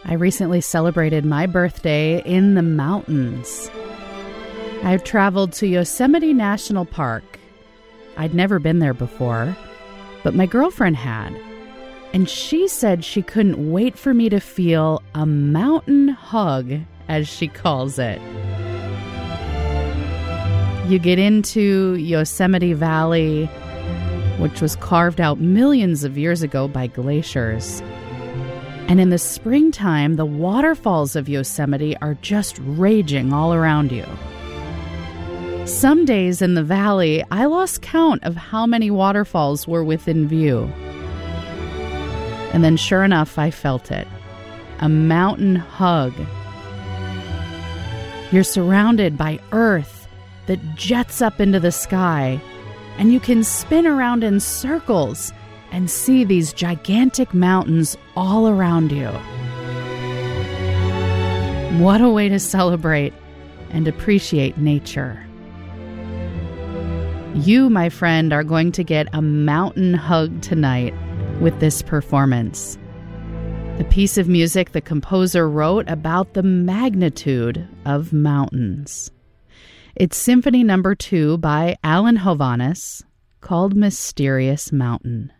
I recently celebrated my birthday in the mountains. I've traveled to Yosemite National Park. I'd never been there before, but my girlfriend had. And she said she couldn't wait for me to feel a mountain hug, as she calls it. You get into Yosemite Valley, which was carved out millions of years ago by glaciers. And in the springtime, the waterfalls of Yosemite are just raging all around you. Some days in the valley, I lost count of how many waterfalls were within view. And then sure enough, I felt it. A mountain hug. You're surrounded by earth that jets up into the sky, and you can spin around in circles and see these gigantic mountains all around you. What a way to celebrate and appreciate nature. You, my friend, are going to get a mountain hug tonight with this performance. The piece of music the composer wrote about the magnitude of mountains. It's Symphony No. 2 by Alan Hovhaness, called Mysterious Mountain.